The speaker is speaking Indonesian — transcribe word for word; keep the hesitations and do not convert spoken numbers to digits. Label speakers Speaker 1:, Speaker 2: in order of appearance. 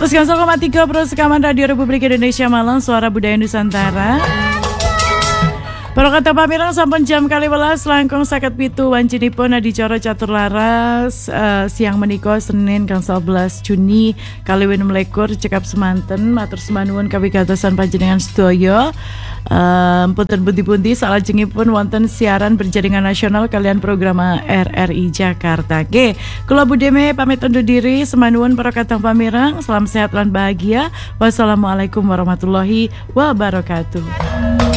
Speaker 1: seratus koma tiga Pro Sekaman Radio Republik Indonesia Malang, Suara Budaya Nusantara. Para kata pamirang sampun jam kali welas langkung saket pitu wancinipun adicara catur laras uh, siang menika Senin gangsal belas Juni kaliwin melekur cekap semanten matur semanuwun kawigatosan panjenengan sedaya. Um, punten pundi-pundi salajengipun wonten siaran berjaringan nasional kalian program R R I Jakarta. Oke, kula Budeme pamit undur diri semanuwun para katang pamirang, salam sehat lan bahagia. Wassalamualaikum warahmatullahi wabarakatuh.